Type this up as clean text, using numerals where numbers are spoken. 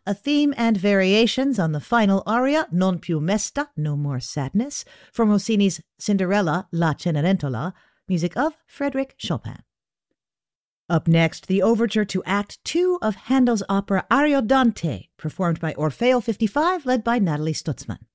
a theme and variations on the final aria, Non più mesta, No More Sadness, from Rossini's Cinderella, La Cenerentola, music of Frédéric Chopin. Up next, the overture to Act 2 of Handel's opera Ariodante, performed by Orfeo 55, led by Nathalie Stutzmann.